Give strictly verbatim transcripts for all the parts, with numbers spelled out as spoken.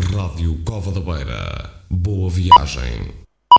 Rádio Cova da Beira. Boa viagem.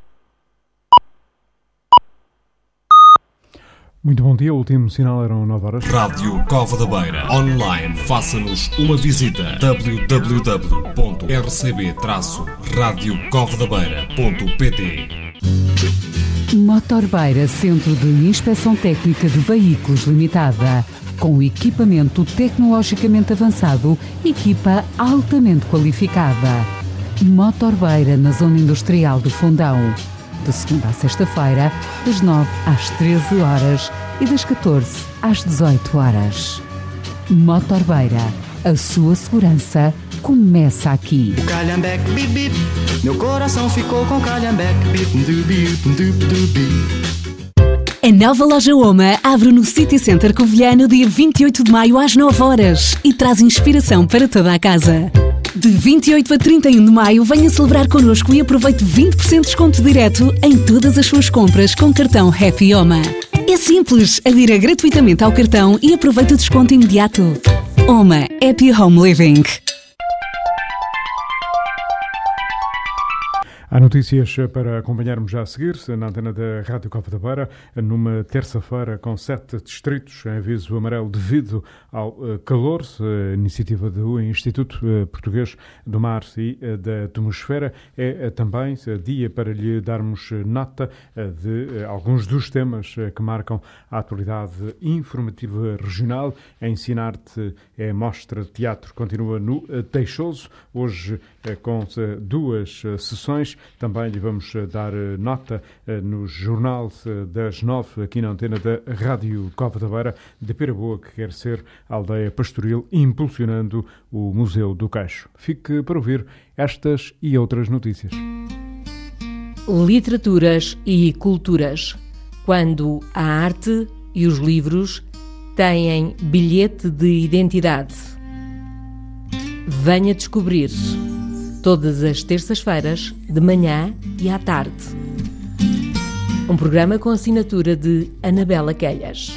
Muito bom dia, o último sinal eram nove horas. Rádio Cova da Beira. Online, faça-nos uma visita. w w w ponto r c b traço radio cova da beira ponto p t. Motor Beira, Centro de Inspeção Técnica de Veículos Limitada. Com equipamento tecnologicamente avançado, equipa altamente qualificada. Motor Beira, na Zona Industrial do Fundão. De segunda a sexta-feira, das nove às treze horas e das catorze às dezoito horas. Motor Beira, a sua segurança começa aqui. O Calhambeque, bip, bip, meu coração ficou com Calhambeque, bip, du, bip, du, du, bip. A nova loja Oma abre no City Center Covilhã no dia vinte e oito de maio às nove horas e traz inspiração para toda a casa. De vinte e oito a trinta e um de maio, venha celebrar connosco e aproveite vinte por cento de desconto direto em todas as suas compras com cartão Happy Oma. É simples, adira gratuitamente ao cartão e aproveite o desconto imediato. Oma, Happy Home Living. Há notícias para acompanharmos já a seguir-se na antena da Rádio Cova da Beira, numa terça-feira com sete distritos em aviso amarelo devido ao calor, a iniciativa do Instituto Português do Mar e da Atmosfera. É também dia para lhe darmos nota de alguns dos temas que marcam a atualidade informativa regional. A Ensinar-te é mostra de teatro, continua no Teixoso, hoje com duas sessões. Também lhe vamos dar nota no Jornal das Nove, aqui na antena da Rádio Cova da Beira, de Piraboa, que quer ser a aldeia pastoril, impulsionando o Museu do Caixo. Fique para ouvir estas e outras notícias. Literaturas e culturas. Quando a arte e os livros têm bilhete de identidade. Venha descobrir. Todas as terças-feiras, de manhã e à tarde. Um programa com assinatura de Anabela Quelhas.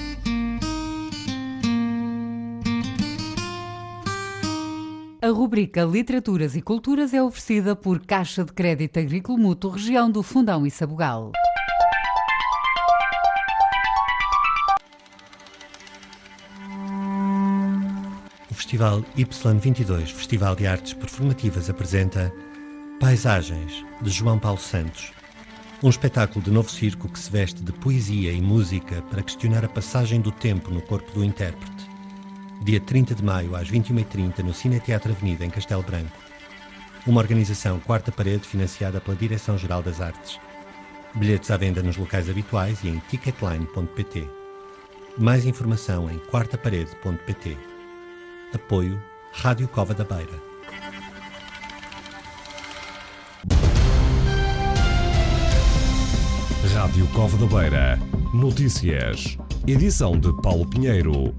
A rubrica Literaturas e Culturas é oferecida por Caixa de Crédito Agrícola Mútuo, região do Fundão e Sabugal. O Festival Y vinte e dois, Festival de Artes Performativas, apresenta Paisagens, de João Paulo Santos, um espetáculo de novo circo que se veste de poesia e música para questionar a passagem do tempo no corpo do intérprete. Dia trinta de maio, às vinte e uma e trinta, no Cineteatro Avenida, em Castelo Branco. Uma organização Quarta Parede, financiada pela Direção-Geral das Artes. Bilhetes à venda nos locais habituais e em ticketline ponto p t. Mais informação em quarta parede ponto p t. Apoio Rádio Cova da Beira. Rádio Cova da Beira. Notícias. Edição de Paulo Pinheiro.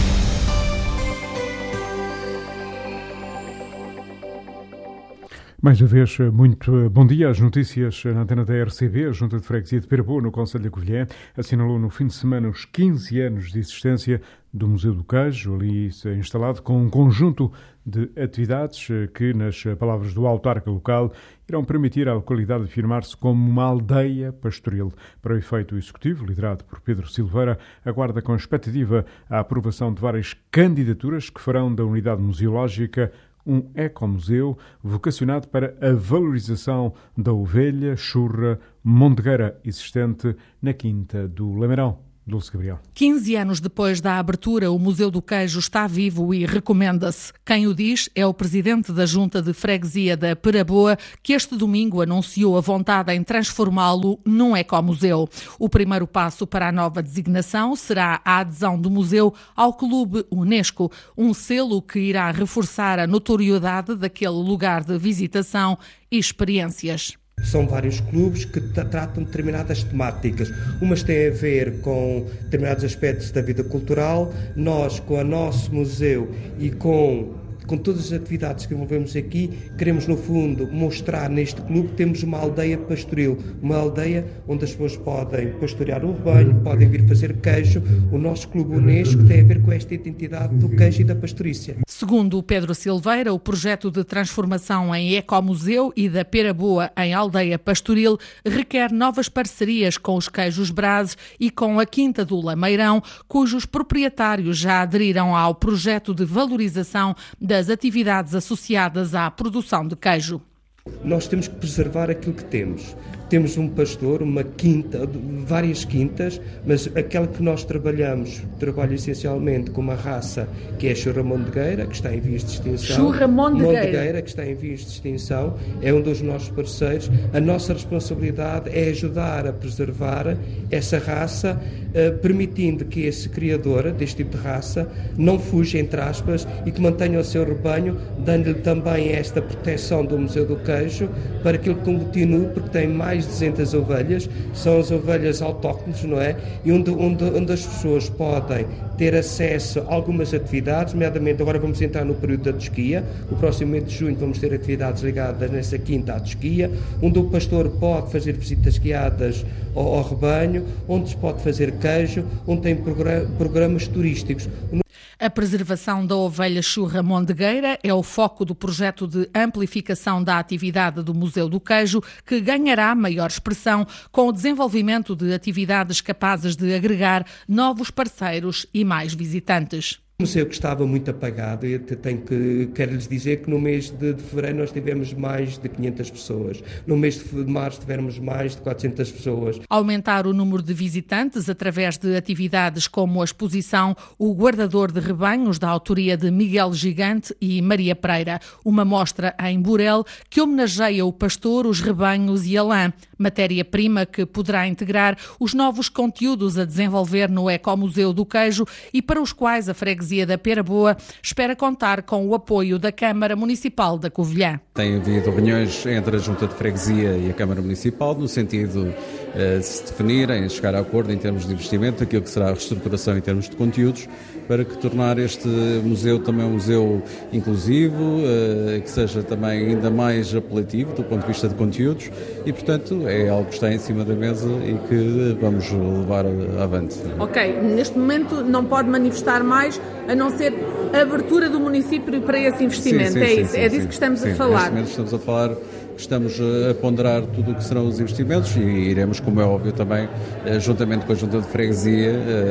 Mais uma vez, muito bom dia. As notícias na antena da R C B, a Junta de Freguesia de Piraboa, no Concelho da Covilhã, assinalou no fim de semana os quinze anos de existência do Museu do Queijo, ali instalado com um conjunto de atividades que, nas palavras do autarca local, irão permitir à localidade afirmar-se como uma aldeia pastoril. Para o efeito executivo, liderado por Pedro Silveira, aguarda com expectativa a aprovação de várias candidaturas que farão da unidade museológica um ecomuseu vocacionado para a valorização da ovelha churra mondegueira existente na Quinta do Lameirão. Dulce Gabriel. quinze anos depois da abertura, o Museu do Queijo está vivo e recomenda-se. Quem o diz é o presidente da Junta de Freguesia da Piraboa, que este domingo anunciou a vontade em transformá-lo num ecomuseu. O primeiro passo para a nova designação será a adesão do museu ao Clube Unesco, um selo que irá reforçar a notoriedade daquele lugar de visitação e experiências. São vários clubes que tratam determinadas temáticas. Umas têm a ver com determinados aspectos da vida cultural. Nós, com o nosso museu e com com todas as atividades que envolvemos aqui, queremos no fundo mostrar neste clube que temos uma aldeia pastoril, uma aldeia onde as pessoas podem pastorear o rebanho, podem vir fazer queijo. O nosso clube Unesco tem a ver com esta identidade do queijo e da pastorícia. Segundo o Pedro Silveira, o projeto de transformação em ecomuseu e da Pera Boa em aldeia pastoril requer novas parcerias com os queijos Brazes e com a Quinta do Lameirão, cujos proprietários já aderiram ao projeto de valorização das atividades associadas à produção de queijo. Nós temos que preservar aquilo que temos. Temos um pastor, uma quinta, várias quintas, mas aquela que nós trabalhamos, trabalha essencialmente com uma raça que é a Churra Mondegueira, que está em vias de extinção. Churra Mondegueira. Mondegueira, que está em vias de extinção, é um dos nossos parceiros. A nossa responsabilidade é ajudar a preservar essa raça, eh, permitindo que esse criador deste tipo de raça não fuja, entre aspas, e que mantenha o seu rebanho, dando-lhe também esta proteção do Museu do Queijo, para que ele continue, porque tem mais de duzentas ovelhas, são as ovelhas autóctones, não é? E onde, onde, onde as pessoas podem ter acesso a algumas atividades, nomeadamente agora vamos entrar no período da tosquia, o próximo mês de junho vamos ter atividades ligadas nessa quinta à tosquia, onde o pastor pode fazer visitas guiadas ao, ao rebanho, onde se pode fazer queijo, onde tem programa, programas turísticos. A preservação da ovelha churra mondegueira é o foco do projeto de amplificação da atividade do Museu do Queijo, que ganhará maior expressão com o desenvolvimento de atividades capazes de agregar novos parceiros e mais visitantes. O museu que estava muito apagado, eu tenho que, quero-lhes dizer que no mês de, de fevereiro nós tivemos mais de quinhentas pessoas, no mês de março tivemos mais de quatrocentas pessoas. Aumentar o número de visitantes através de atividades como a exposição O Guardador de Rebanhos, da autoria de Miguel Gigante e Maria Pereira, uma mostra em Burel que homenageia o pastor, os rebanhos e a lã, matéria-prima que poderá integrar os novos conteúdos a desenvolver no Ecomuseu do Queijo e para os quais a freguesia da Pera Boa espera contar com o apoio da Câmara Municipal da Covilhã. Tem havido reuniões entre a Junta de Freguesia e a Câmara Municipal no sentido de se definirem, chegar a acordo em termos de investimento, aquilo que será a reestruturação em termos de conteúdos, para que tornar este museu também um museu inclusivo, que seja também ainda mais apelativo do ponto de vista de conteúdos e, portanto, é algo que está em cima da mesa e que vamos levar avante. Ok, neste momento não pode manifestar mais, a não ser a abertura do município para esse investimento, sim, sim, é isso, sim, é disso sim, que estamos sim, a falar. Neste momento estamos a falar, estamos a ponderar tudo o que serão os investimentos e iremos, como é óbvio também, juntamente com a Junta de Freguesia,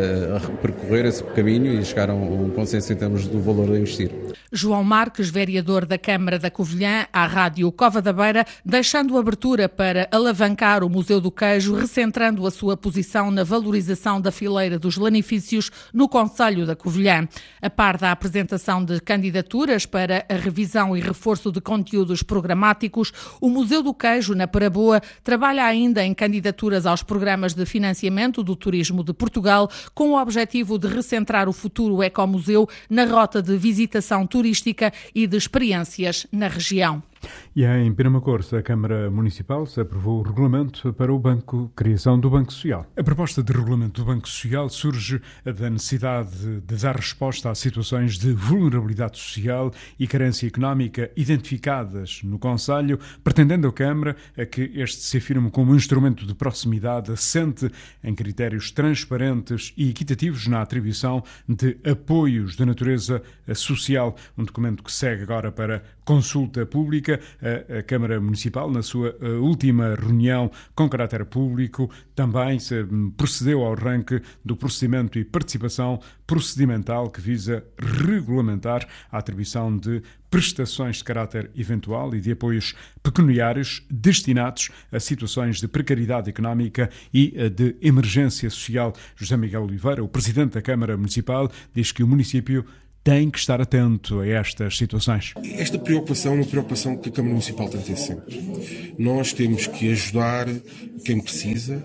a percorrer esse caminho e chegar a um consenso em termos do valor a investir. João Marques, vereador da Câmara da Covilhã, à Rádio Cova da Beira, deixando abertura para alavancar o Museu do Queijo, recentrando a sua posição na valorização da fileira dos lanifícios no Concelho da Covilhã. A par da apresentação de candidaturas para a revisão e reforço de conteúdos programáticos, o Museu do Queijo, na Pera Boa, trabalha ainda em candidaturas aos programas de financiamento do turismo de Portugal, com o objetivo de recentrar o futuro ecomuseu na rota de visitação turística e de experiências na região. E em Penamacor-se, a Câmara Municipal se aprovou o regulamento para o Banco, criação do Banco Social. A proposta de regulamento do Banco Social surge da necessidade de dar resposta a situações de vulnerabilidade social e carência económica identificadas no Concelho, pretendendo a Câmara a que este se afirme como um instrumento de proximidade assente em critérios transparentes e equitativos na atribuição de apoios de natureza social. Um documento que segue agora para consulta pública. A, a Câmara Municipal, na sua última reunião com caráter público, também se procedeu ao arranque do procedimento e participação procedimental que visa regulamentar a atribuição de prestações de caráter eventual e de apoios pecuniários destinados a situações de precariedade económica e de emergência social. José Miguel Oliveira, o Presidente da Câmara Municipal, diz que o município tem que estar atento a estas situações. Esta preocupação é uma preocupação que a Câmara Municipal tem que ter sempre. Nós temos que ajudar quem precisa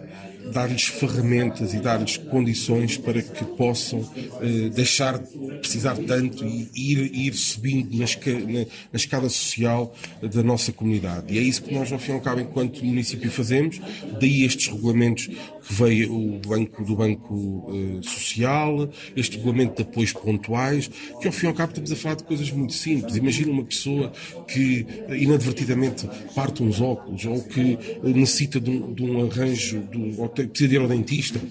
dar-lhes ferramentas e dar-lhes condições para que possam uh, deixar de precisar tanto e ir, ir subindo na, esca, na, na escala social da nossa comunidade. E é isso que nós, ao fim e ao cabo, enquanto município, fazemos. Daí estes regulamentos que veio o banco, do Banco uh, Social, este regulamento de apoios pontuais, que ao fim e ao cabo estamos a falar de coisas muito simples. Imagina uma pessoa que inadvertidamente parte uns óculos ou que necessita de um, de um arranjo, de um, ou precisa de ir ao dentista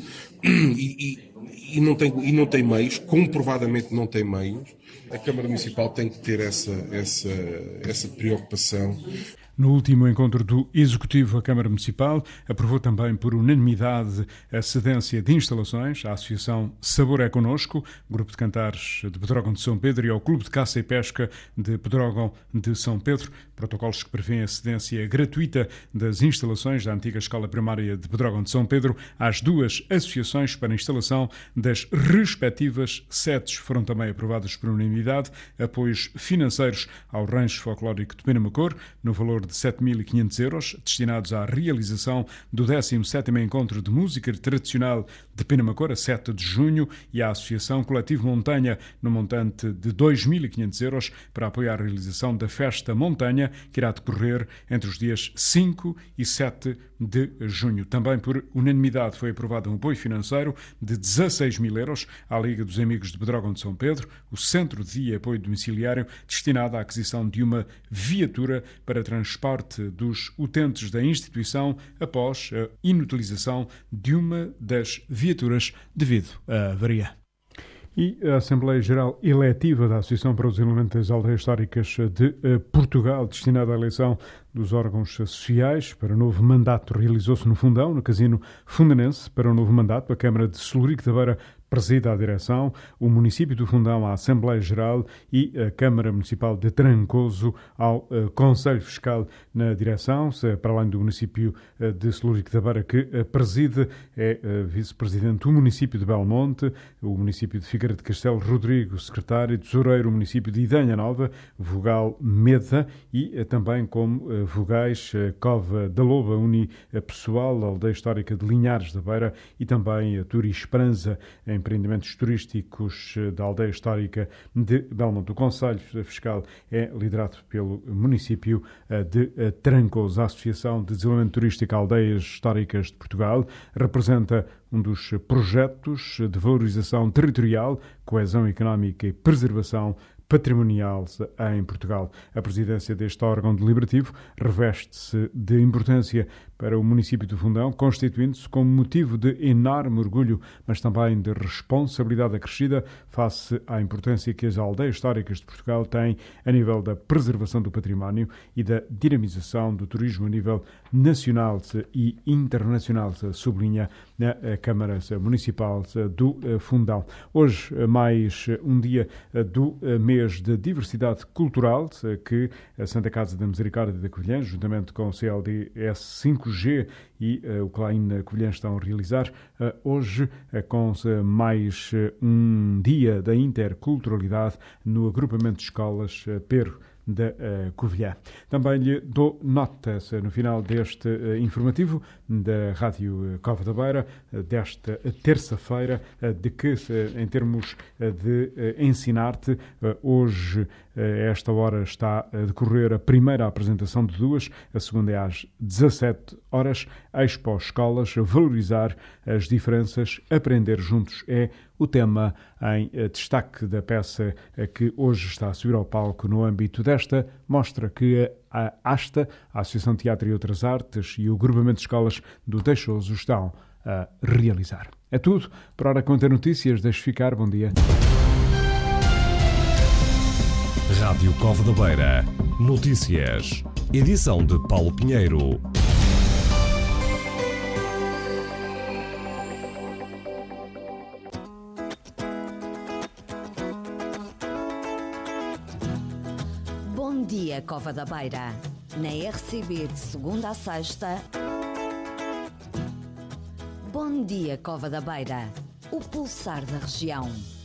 e, e, e, não tem, e não tem meios, comprovadamente não tem meios. A Câmara Municipal tem que ter essa, essa, essa preocupação. No último encontro do Executivo, a Câmara Municipal aprovou também por unanimidade a cedência de instalações à Associação Sabor é Conosco, Grupo de Cantares de Pedrógão de São Pedro e ao Clube de Caça e Pesca de Pedrógão de São Pedro. Protocolos que prevêem a cedência gratuita das instalações da antiga Escola Primária de Pedrógão de São Pedro às duas associações para a instalação das respectivas sedes. Foram também aprovados por unanimidade apoios financeiros ao Rancho Folclórico de Penamacor, no valor de sete mil e quinhentos euros, destinados à realização do décimo sétimo Encontro de Música Tradicional de Penamacor, a sete de junho, e à Associação Coletivo Montanha, no montante de dois mil e quinhentos euros, para apoiar a realização da Festa Montanha, que irá decorrer entre os dias cinco e sete de junho. Também por unanimidade foi aprovado um apoio financeiro de dezasseis mil euros à Liga dos Amigos de Pedrógão de São Pedro, o Centro de Apoio Domiciliário, destinado à aquisição de uma viatura para transporte parte dos utentes da instituição após a inutilização de uma das viaturas devido à avaria. E a Assembleia Geral Eletiva da Associação para o Desenvolvimento das Aldeias Históricas de Portugal, destinada à eleição dos órgãos sociais para o novo mandato, realizou-se no Fundão, no Casino Fundanense. Para o novo mandato, a Câmara de Celurico da Beira preside a direção, o município do Fundão à Assembleia Geral e a Câmara Municipal de Trancoso ao uh, Conselho Fiscal na direção. Se, para além do município uh, de Celurico da Beira, que uh, preside, é uh, vice-presidente o município de Belmonte, o município de Figueira de Castelo, Rodrigo, secretário, tesoureiro, o município de Idanha Nova, vogal Meda, e uh, também como uh, vogais uh, Cova da Loba, unipessoal, a aldeia histórica de Linhares da Beira, e também a Turi Esperança, em empreendimentos turísticos da aldeia histórica de Belmonte. O Conselho Fiscal é liderado pelo município de Trancoso. A Associação de Desenvolvimento Turístico Aldeias Históricas de Portugal representa um dos projetos de valorização territorial, coesão económica e preservação patrimonial em Portugal. A presidência deste órgão deliberativo reveste-se de importância para o município do Fundão, constituindo-se como motivo de enorme orgulho, mas também de responsabilidade acrescida face à importância que as aldeias históricas de Portugal têm a nível da preservação do património e da dinamização do turismo a nível nacional e internacional, sublinha a Câmara Municipal do Fundão. Hoje, mais um dia do mês de diversidade cultural que a Santa Casa da Misericórdia da Covilhã, juntamente com o C L D S cinco G e uh, o Klein Covilhã estão a realizar uh, hoje uh, com uh, mais uh, um dia da interculturalidade no agrupamento de escolas uh, Pero da uh, Covilhã. Também lhe dou notas uh, no final deste uh, informativo da Rádio uh, Cova da Beira, uh, desta uh, terça-feira, uh, de que, uh, em termos uh, de uh, ensinar-te, uh, hoje, uh, a esta hora, está a decorrer a primeira apresentação de duas, a segunda é às dezassete horas, Expo Escolas, valorizar as diferenças, aprender juntos é o tema em destaque da peça que hoje está a subir ao palco no âmbito desta mostra que a ASTA, a Associação de Teatro e Outras Artes, e o Grupamento de Escolas do Deixoso estão a realizar. É tudo. Por hora, conta notícias. Deixe ficar. Bom dia. Rádio Cova da Beira. Notícias. Edição de Paulo Pinheiro. Bom dia, Cova da Beira. Na R C B de segunda a sexta. Bom dia, Cova da Beira. O pulsar da região.